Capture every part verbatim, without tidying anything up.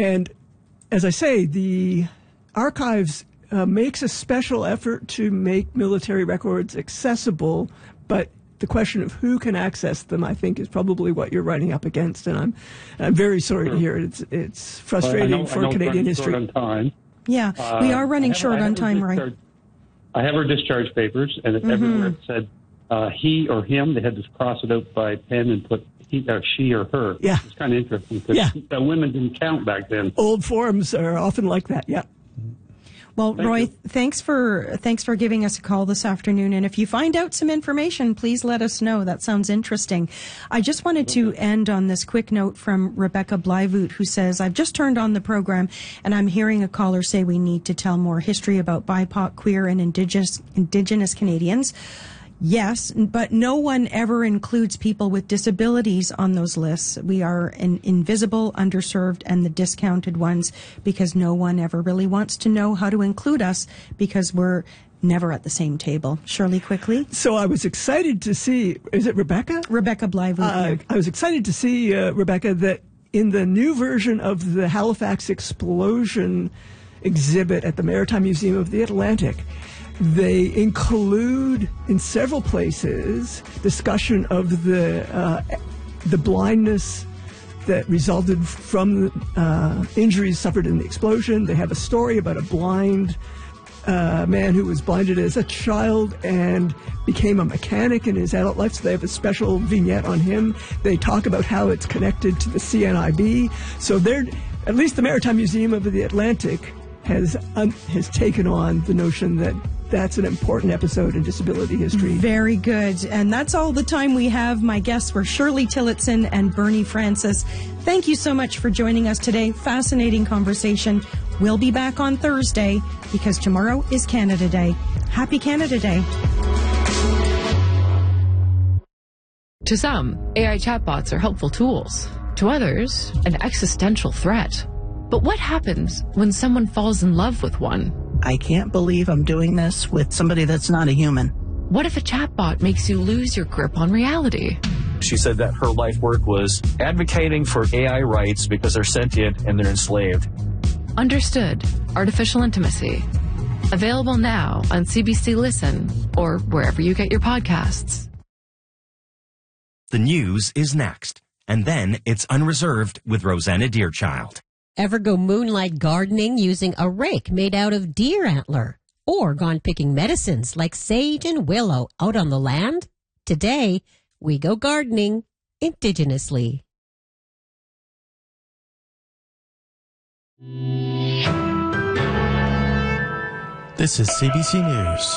And as I say, the archives uh, makes a special effort to make military records accessible, but the question of who can access them, I think, is probably what you're running up against, and I'm I'm very sorry sure. to hear it. It's it's frustrating well, I know, for I know Canadian history. Short on time. Yeah, uh, we are running have, short on time, right? I have her discharge papers, and Mm-hmm. everywhere it said uh, he or him. They had to cross it out by pen and put he or she or her. Yeah, it's kind of interesting because yeah. the women didn't count back then. Old forms are often like that. Yeah. Well, Thank Roy, you. thanks for thanks for giving us a call this afternoon. And if you find out some information, please let us know. That sounds interesting. I just wanted to end on this quick note from Rebecca Blyvoot, who says, I've just turned on the program and I'm hearing a caller say we need to tell more history about B I P O C, queer and indigenous, indigenous Canadians. Yes, but no one ever includes people with disabilities on those lists. We are an invisible, underserved, and the discounted ones because no one ever really wants to know how to include us because we're never at the same table. Shirley, quickly. So I was excited to see, is it Rebecca? Rebecca Blyvoot. Uh, I was excited to see, uh, Rebecca, that in the new version of the Halifax Explosion exhibit at the Maritime Museum of the Atlantic, they include in several places discussion of the uh, the blindness that resulted from uh, injuries suffered in the explosion. They have a story about a blind uh, man who was blinded as a child and became a mechanic in his adult life. So they have a special vignette on him. They talk about how it's connected to the C N I B. So they're, at least the Maritime Museum of the Atlantic has um, has taken on the notion that that's an important episode in disability history. Very good. And that's all the time we have. My guests were Shirley Tillotson and Bernie Francis. Thank you so much for joining us today. Fascinating conversation. We'll be back on Thursday because tomorrow is Canada Day. Happy Canada Day. To some, A I chatbots are helpful tools. To others, an existential threat. But what happens when someone falls in love with one? I can't believe I'm doing this with somebody that's not a human. What if a chatbot makes you lose your grip on reality? She said that her life work was advocating for A I rights because they're sentient and they're enslaved. Understood. Artificial Intimacy. Available now on C B C Listen or wherever you get your podcasts. The news is next, and then it's Unreserved with Rosanna Deerchild. Ever go moonlight gardening using a rake made out of deer antler? Or gone picking medicines like sage and willow out on the land? Today, we go gardening indigenously. This is C B C News.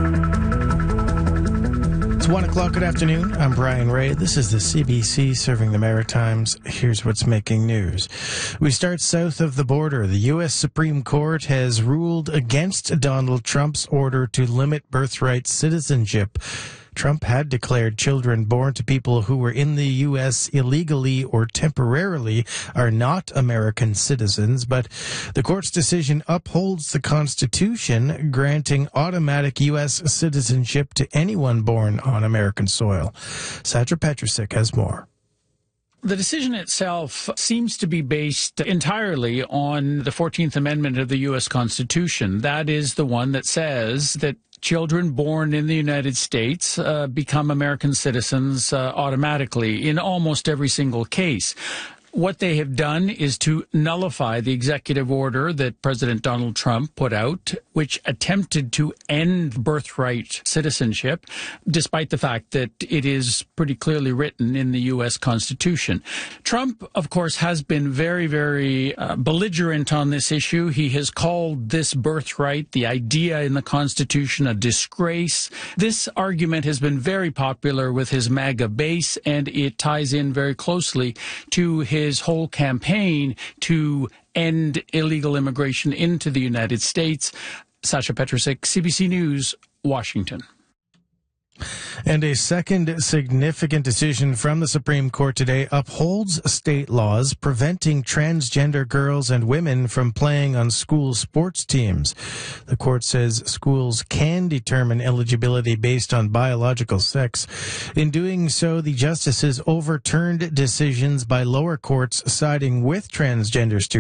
It's one o'clock. Good afternoon. I'm Brian Ray. This is the C B C serving the Maritimes. Here's what's making news. We start south of the border. The U S Supreme Court has ruled against Donald Trump's order to limit birthright citizenship. Trump had declared children born to people who were in the U S illegally or temporarily are not American citizens, but the court's decision upholds the Constitution, granting automatic U S citizenship to anyone born on American soil. Sandra Petrusik has more. The decision itself seems to be based entirely on the fourteenth Amendment of the U S Constitution. That is the one that says that children born in the United States uh, become American citizens uh, automatically in almost every single case. What they have done is to nullify the executive order that President Donald Trump put out, which attempted to end birthright citizenship, despite the fact that it is pretty clearly written in the U S Constitution. Trump, of course, has been very, very uh, belligerent on this issue. He has called this birthright, the idea in the Constitution, a disgrace. This argument has been very popular with his MAGA base, and it ties in very closely to his his whole campaign to end illegal immigration into the United States. Sasha Petrusik, C B C News, Washington. And a second significant decision from the Supreme Court today upholds state laws preventing transgender girls and women from playing on school sports teams. The court says schools can determine eligibility based on biological sex. In doing so, the justices overturned decisions by lower courts siding with transgender students.